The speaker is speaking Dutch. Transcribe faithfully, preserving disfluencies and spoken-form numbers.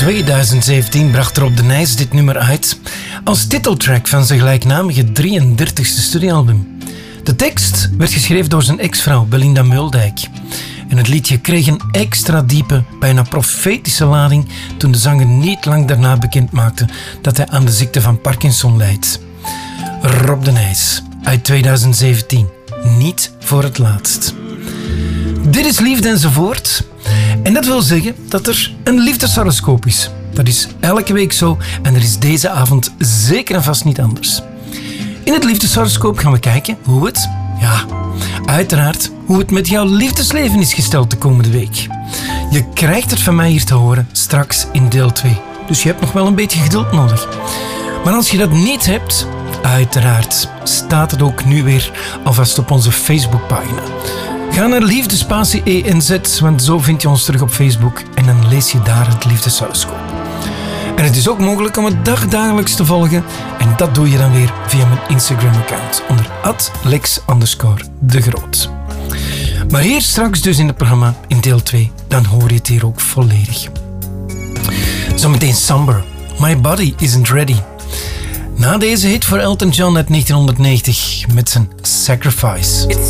tweeduizend zeventien bracht Rob de Nijs dit nummer uit als titeltrack van zijn gelijknamige drieëndertigste studioalbum. De tekst werd geschreven door zijn ex-vrouw Belinda Muldijk. En het liedje kreeg een extra diepe, bijna profetische lading toen de zanger niet lang daarna bekend maakte dat hij aan de ziekte van Parkinson lijdt. Rob de Nijs uit tweeduizend zeventien. Niet voor het laatst. Dit is Liefde enzovoort. En dat wil zeggen dat er een liefdeshoroscoop is. Dat is elke week zo en er is deze avond zeker en vast niet anders. In het liefdeshoroscoop gaan we kijken hoe het, ja, uiteraard, hoe het met jouw liefdesleven is gesteld de komende week. Je krijgt het van mij hier te horen straks in deel twee. Dus je hebt nog wel een beetje geduld nodig. Maar als je dat niet hebt, uiteraard staat het ook nu weer alvast op onze Facebookpagina. Ga naar Liefdespatie E N Z, want zo vind je ons terug op Facebook en dan lees je daar het liefdeshoroscoop. En het is ook mogelijk om het dagdagelijks te volgen en dat doe je dan weer via mijn Instagram-account onder at lex underscore de groot. Maar hier straks dus in het programma in deel twee, dan hoor je het hier ook volledig. Zometeen Somber, My Body Isn't Ready. Na deze hit voor Elton John uit negentienhonderdnegentig met zijn Sacrifice.